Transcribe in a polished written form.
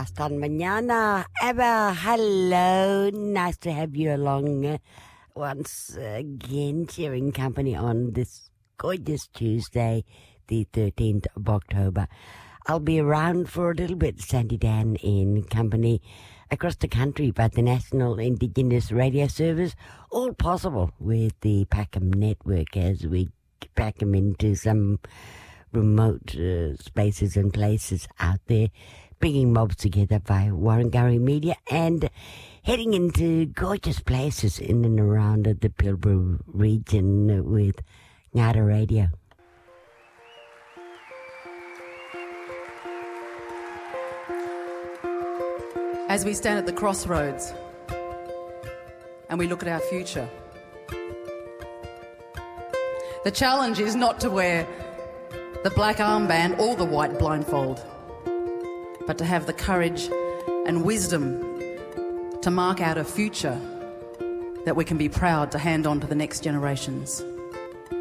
Hasta mañana. Eva, hello. Nice to have you along once again, sharing company on this gorgeous Tuesday, the 13th of October. I'll be around for a little bit, Sandy Dan, in company across the country by the National Indigenous Radio Service, all possible with the Packham Network as we pack them into some remote spaces and places out there, bringing mobs together by Warrangurri Media and heading into gorgeous places in and around the Pilbara region with Ngada Radio. As we stand at the crossroads and we look at our future, the challenge is not to wear the black armband or the white blindfold, but to have the courage and wisdom to mark out a future that we can be proud to hand on to the next generations.